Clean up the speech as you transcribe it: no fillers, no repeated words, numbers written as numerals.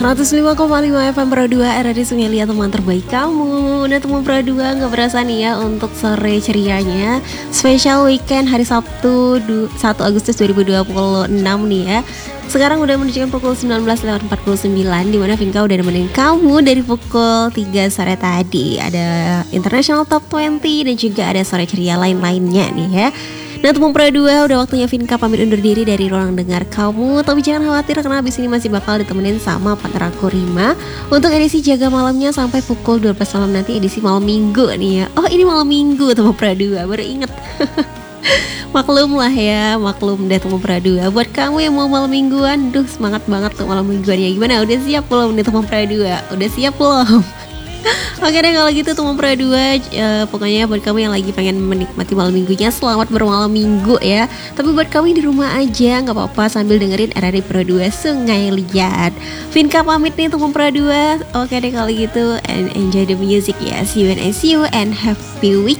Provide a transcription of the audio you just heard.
105,5 FM Pro 2 RRI Sungai Liat, teman terbaik kamu. Nah teman Pro 2, gak berasa nih ya untuk sore cerianya spesial weekend hari Sabtu 1 Agustus 2026 nih ya. Sekarang udah menunjukkan pukul 19.49, dimana Vinka udah nemenin kamu dari pukul 3 sore tadi. Ada International Top 20 dan juga ada sore ceria lain-lainnya nih ya. Nah teman Pro 2, udah waktunya Vinka pamit undur diri dari ruang dengar kamu. Tapi jangan khawatir karena abis ini masih bakal ditemenin sama partner aku Rima untuk edisi jaga malamnya sampai pukul 12 malam nanti, edisi malam minggu nih ya. Oh ini malam minggu teman Pro 2, baru inget. Maklum lah ya, maklum deh teman Pro 2. Buat kamu yang mau malam mingguan, duh semangat banget tuh malam mingguan ya. Gimana, udah siap belum nih teman Pro 2? Udah siap belum? Oke deh kalau gitu teman Pro 2, pokoknya buat kamu yang lagi pengen menikmati malam minggunya, selamat bermalam minggu ya. Tapi buat kamu yang di rumah aja gak apa-apa sambil dengerin RRI Pro 2 Sungai Liat. Vinka pamit nih teman Pro 2. Oke deh kalau gitu, and enjoy the music ya. See you and have happy week.